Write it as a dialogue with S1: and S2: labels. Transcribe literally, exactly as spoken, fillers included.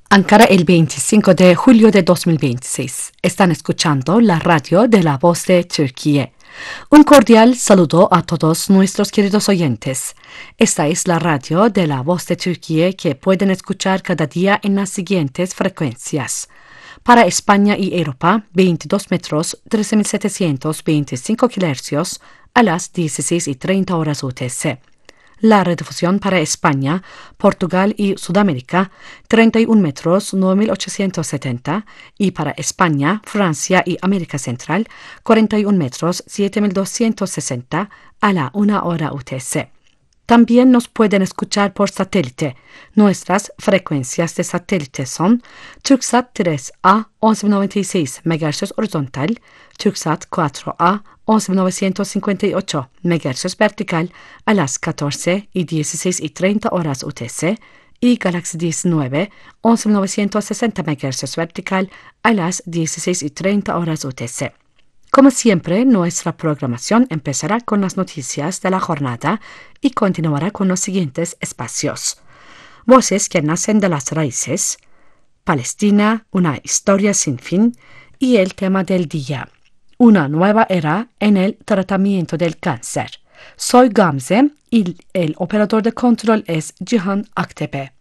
S1: Ankara el veinticinco de julio de dos mil veintiséis. Están escuchando la radio de La Voz de Turquía. Un cordial saludo a todos nuestros queridos oyentes. Esta es la radio de La Voz de Turquía que pueden escuchar cada día en las siguientes frecuencias. Para España y Europa, veintidós metros, trece mil setecientos veinticinco kilohercios a las dieciséis y treinta horas U T C. La redifusión para España, Portugal y Sudamérica, treinta y un metros, nueve mil ochocientos setenta, y para España, Francia y América Central, cuarenta y un metros, siete mil doscientos sesenta, a la una hora U T C. También nos pueden escuchar por satélite. Nuestras frecuencias de satélite son Turksat tres A once mil noventa y seis megahercios horizontal, Turksat cuatro A once mil novecientos cincuenta y ocho megahercios vertical a las catorce y dieciséis y treinta horas U T C y Galaxy diecinueve once mil novecientos sesenta megahercios vertical a las dieciséis y treinta horas U T C. Como siempre, nuestra programación empezará con las noticias de la jornada y continuará con los siguientes espacios. Voces que nacen de las raíces, Palestina, una historia sin fin y el tema del día, una nueva era en el tratamiento del cáncer. Soy Gamze y el operador de control es Cihan Aktepe.